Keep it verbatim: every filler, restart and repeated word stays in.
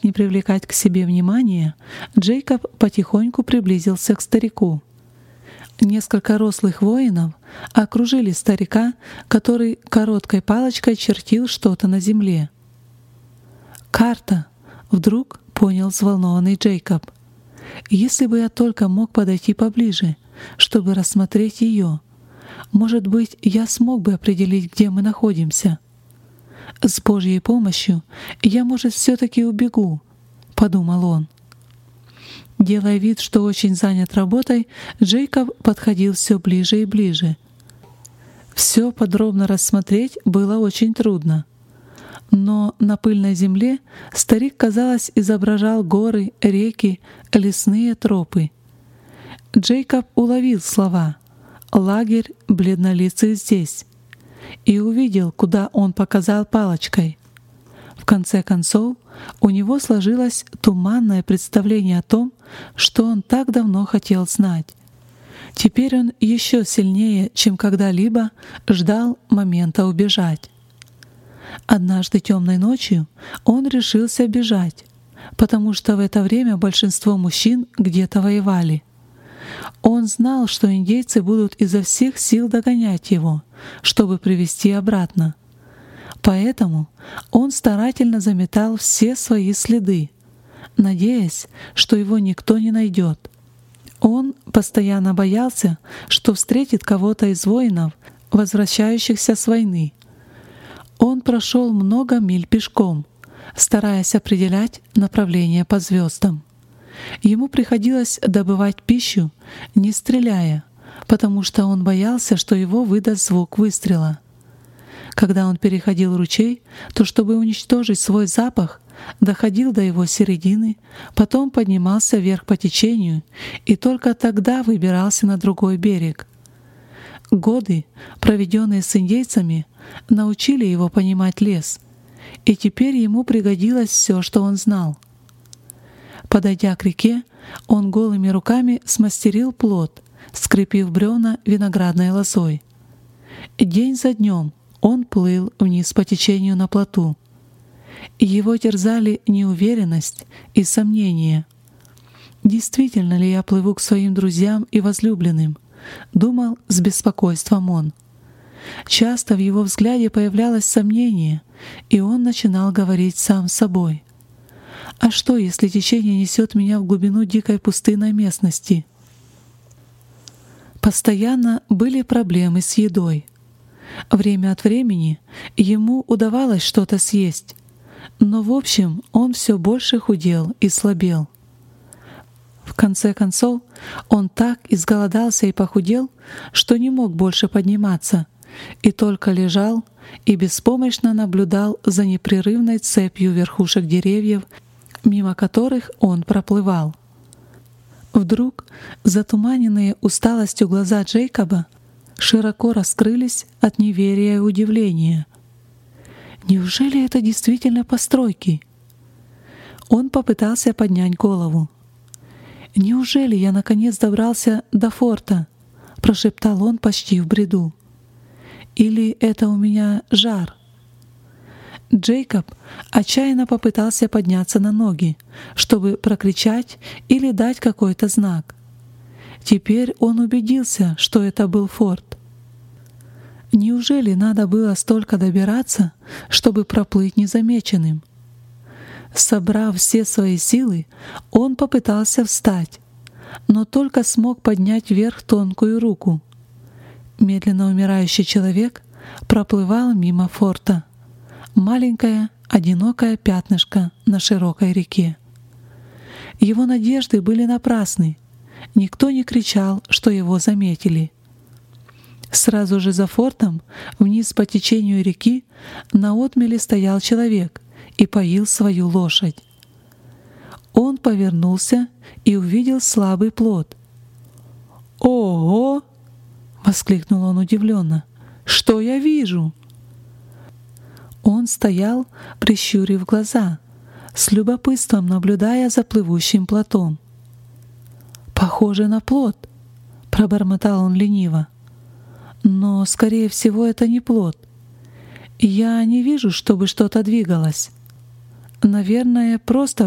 не привлекать к себе внимания, Джейкоб потихоньку приблизился к старику. Несколько рослых воинов окружили старика, который короткой палочкой чертил что-то на земле. «Карта!» — вдруг понял взволнованный Джейкоб. «Если бы я только мог подойти поближе, чтобы рассмотреть ее, может быть, я смог бы определить, где мы находимся. С Божьей помощью я, может, все-таки убегу», — подумал он. Делая вид, что очень занят работой, Джейкоб подходил все ближе и ближе. Все подробно рассмотреть было очень трудно. Но на пыльной земле старик, казалось, изображал горы, реки, лесные тропы. Джейкоб уловил слова «лагерь бледнолицый здесь» и увидел, куда он показал палочкой. В конце концов, у него сложилось туманное представление о том, что он так давно хотел знать. Теперь он еще сильнее, чем когда-либо, ждал момента убежать. Однажды темной ночью он решился бежать, потому что в это время большинство мужчин где-то воевали. Он знал, что индейцы будут изо всех сил догонять его, чтобы привести обратно. Поэтому он старательно заметал все свои следы, надеясь, что его никто не найдет. Он постоянно боялся, что встретит кого-то из воинов, возвращающихся с войны. Он прошел много миль пешком, стараясь определять направление по звездам. Ему приходилось добывать пищу, не стреляя, потому что он боялся, что его выдаст звук выстрела. Когда он переходил ручей, то, чтобы уничтожить свой запах, доходил до его середины, потом поднимался вверх по течению и только тогда выбирался на другой берег. Годы, проведенные с индейцами, научили его понимать лес, и теперь ему пригодилось все, что он знал. Подойдя к реке, он голыми руками смастерил плот, скрепив бревна виноградной лозой. День за днем он плыл вниз по течению на плоту. Его терзали неуверенность и сомнения. «Действительно ли я плыву к своим друзьям и возлюбленным?» — думал с беспокойством он. Часто в его взгляде появлялось сомнение, и он начинал говорить сам с собой: «А что, если течение несет меня в глубину дикой пустынной местности?» Постоянно были проблемы с едой. Время от времени ему удавалось что-то съесть, но в общем он все больше худел и слабел. В конце концов, он так изголодался и похудел, что не мог больше подниматься, и только лежал и беспомощно наблюдал за непрерывной цепью верхушек деревьев, мимо которых он проплывал. Вдруг затуманенные усталостью глаза Джейкоба широко раскрылись от неверия и удивления. Неужели это действительно постройки? Он попытался поднять голову. «Неужели я наконец добрался до форта?» — прошептал он почти в бреду. «Или это у меня жар?» Джейкоб отчаянно попытался подняться на ноги, чтобы прокричать или дать какой-то знак. Теперь он убедился, что это был форт. Неужели надо было столько добираться, чтобы проплыть незамеченным? Собрав все свои силы, он попытался встать, но только смог поднять вверх тонкую руку. Медленно умирающий человек проплывал мимо форта. Маленькое, одинокое пятнышко на широкой реке. Его надежды были напрасны. Никто не кричал, что его заметили. Сразу же за фортом, вниз по течению реки, на отмеле стоял человек и поил свою лошадь. Он повернулся и увидел слабый плод. «Ого!» — воскликнул он удивленно. «Что я вижу?» Он стоял, прищурив глаза, с любопытством наблюдая за плывущим плотом. «Похоже на плот», — пробормотал он лениво. «Но, скорее всего, это не плот. Я не вижу, чтобы что-то двигалось. Наверное, просто